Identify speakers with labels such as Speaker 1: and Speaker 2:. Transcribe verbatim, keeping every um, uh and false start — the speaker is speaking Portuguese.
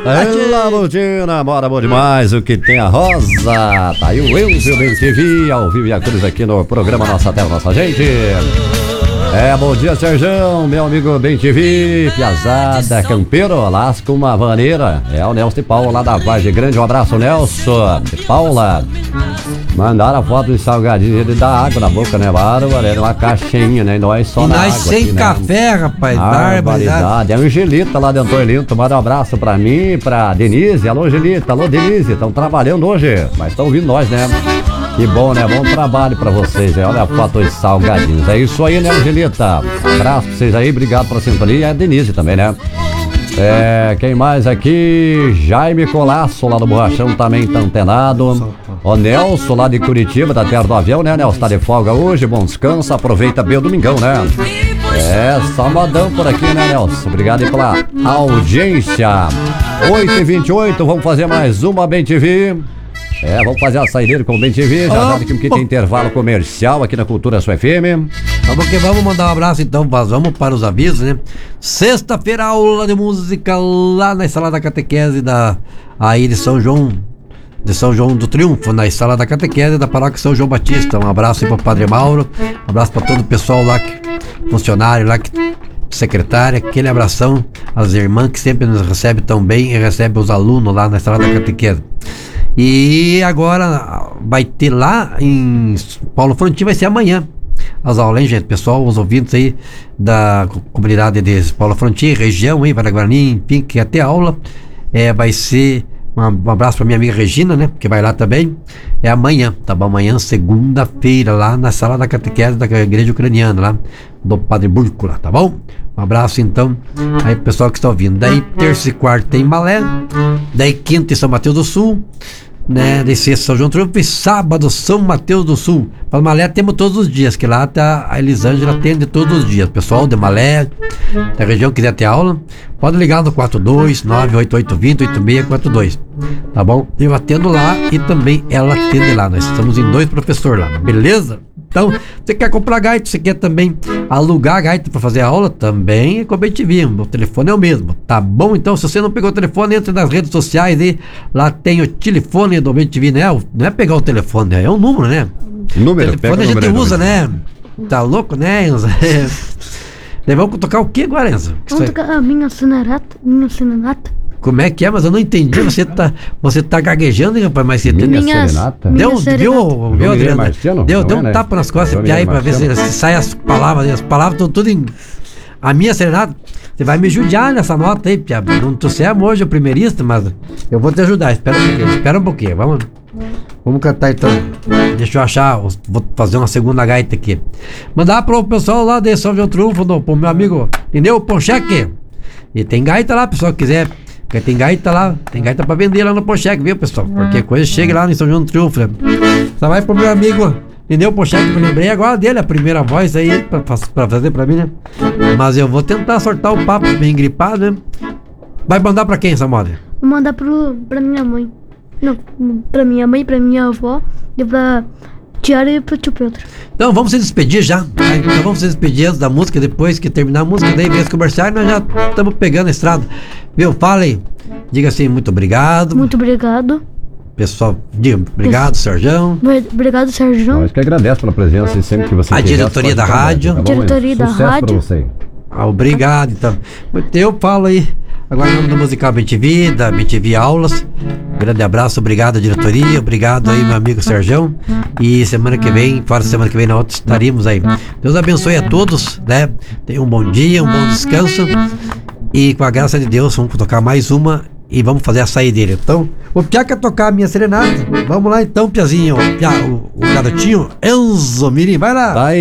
Speaker 1: Ela Botina, bora bom demais, o que tem a Rosa. Tá aí o Enzo Bem T V, ao vivo e a cruz aqui no programa Nossa Terra, Nossa Gente. É, bom dia, Serjão, meu amigo Bem T V, piazada, campeiro, lasca uma vaneira. É o Nelson de Paula lá da Vargem Grande, um abraço, Nelson de Paula. Mandaram a foto de salgadinho, ele dá água na boca, né, Bárbara? Era uma caixinha, né, e nós só
Speaker 2: e
Speaker 1: na
Speaker 2: nós
Speaker 1: água
Speaker 2: sem
Speaker 1: aqui,
Speaker 2: café,
Speaker 1: né?
Speaker 2: rapaz,
Speaker 1: barbaridade. É a Angelita lá de Antônio Linto, manda um abraço pra mim, pra Denise. Alô, Angelita, alô, Denise, estão trabalhando hoje, mas estão ouvindo nós, né? Que bom, né? Bom trabalho pra vocês, né? Olha a foto de salgadinhos. É isso aí, né, Angelita? Abraço pra vocês aí, obrigado pela sintonia. E a Denise também, né? É, quem mais aqui? Jaime Colasso, lá do Borrachão, também tá antenado. O Nelson, lá de Curitiba, da Terra do Avião, né, Nelson? Tá de folga hoje, bom descanso, aproveita bem o domingão, né? É, sabadão por aqui, né, Nelson? Obrigado aí pela audiência. oito e vinte e oito, vamos fazer mais uma Bem T V. É, vamos fazer a saideira com o Bem T V, já sabe que tem intervalo comercial aqui na Cultura Sua F M.
Speaker 2: Vamos que vamos mandar um abraço então, vamos para os avisos, né? Sexta-feira, aula de música lá na Sala da Catequese da, aí de São João, de São João do Triunfo, na Sala da Catequese da Paróquia São João Batista. Um abraço aí para o Padre Mauro, um abraço para todo o pessoal lá, que, funcionário lá, que, secretária, aquele abração às irmãs que sempre nos recebem tão bem e recebem os alunos lá na Sala da Catequese. E agora vai ter lá em Paulo Frontin, vai ser amanhã as aulas, hein, gente? Pessoal, os ouvintes aí da comunidade de Paulo Frontin, região, hein, Paraguarani, enfim, que até aula é, vai ser um, um abraço pra minha amiga Regina, né, que vai lá também. É amanhã, tá bom? Amanhã, segunda-feira, lá na Sala da Catequese da Igreja Ucraniana, lá do Padre Búrcula, tá bom? Um abraço então aí pro pessoal que está ouvindo. Daí terça e quarta tem Malé, daí quinta em São Mateus do Sul, né? Daí sexta São João do Triunfo e sábado São Mateus do Sul. Para Malé temos todos os dias, que lá tá, a Elisângela atende todos os dias. Pessoal de Malé, da região que quiser ter aula, pode ligar no quatro dois nove oito oito dois zero oito seis quatro dois, tá bom? Eu atendo lá e também ela atende lá. Nós estamos em dois professores lá, beleza? Então, você quer comprar gaita, você quer também alugar gaita para fazer a aula, também é com a Bem T V, o telefone é o mesmo, tá bom? Então, se você não pegou o telefone, entre nas redes sociais e lá tem o telefone do Bem T V, né? Não é pegar o telefone, é um número, né?
Speaker 1: Número,
Speaker 2: o telefone a gente
Speaker 1: número,
Speaker 2: usa,
Speaker 1: número.
Speaker 2: né? Tá louco, né, Enzo? É. Vamos tocar o que agora, Enzo?
Speaker 3: Vamos tocar a minha serenata, minha serenata.
Speaker 2: Como é que é? Mas eu não entendi. Você tá, você tá gaguejando, hein, rapaz? Mas você tem.
Speaker 1: Minha serenata?
Speaker 2: Deu, viu, viu, Adriano?
Speaker 1: Marciano?
Speaker 2: Deu,
Speaker 1: Não
Speaker 2: deu
Speaker 1: é,
Speaker 2: um
Speaker 1: né?
Speaker 2: tapa nas costas do aí pra ver se, se sai as palavras. As palavras estão tudo em. A minha serenata. Você vai me judiar nessa nota aí, Pia. Não tô sendo hoje o primeirista, mas eu vou te ajudar. Espera um pouquinho, espera um pouquinho. Vamos, vamos cantar então. Deixa eu achar. Vou fazer uma segunda gaita aqui. Mandar pro pessoal lá de São João do Triunfo, do, pro meu amigo Lineu Poncheque. E tem gaita lá, pessoal que quiser. Porque tem gaita lá, tem gaita pra vender lá no Poncheque, viu, pessoal? Qualquer coisa chega lá no São João do Triunfo. Né? Só vai pro meu amigo Lineu Poncheque, que eu lembrei agora dele, a primeira voz aí pra, pra fazer pra mim, né? Mas eu vou tentar soltar o papo bem gripado, né? Vai mandar pra quem, Samora?
Speaker 3: Vou mandar pro, pra minha mãe. Não, pra minha mãe, pra minha avó e pra Tiara e pro tio Pedro.
Speaker 2: Então vamos se despedir já. Tá? Então vamos se despedir antes da música, depois que terminar a música, daí vem os comerciais, nós já estamos pegando a estrada. Viu? Fala aí. Diga assim, muito obrigado.
Speaker 3: Muito obrigado.
Speaker 2: Pessoal, diga, obrigado, Serjão.
Speaker 3: Obrigado, Serjão.
Speaker 1: Nós que agradece pela presença e sempre que você
Speaker 2: A
Speaker 1: quiser,
Speaker 2: diretoria da rádio.
Speaker 1: Tá bom?
Speaker 3: Diretoria da
Speaker 1: Sucesso
Speaker 3: rádio.
Speaker 1: pra você.
Speaker 2: Ah, obrigado, então. Eu falo aí, agora em nome do Musical Bem T V, da Bem T V Aulas. Grande abraço, obrigado, diretoria. Obrigado aí, meu amigo Serjão. E semana que vem, fora semana que vem, na outra estaremos aí. Deus abençoe a todos, né? Tenham um bom dia, um bom descanso. E com a graça de Deus, vamos tocar mais uma e vamos fazer a saideira. Então, o Pia quer tocar a minha serenata. Vamos lá então, Piazinho. Pia, o, o garotinho Enzo Mirim, vai lá.
Speaker 1: Tá aí.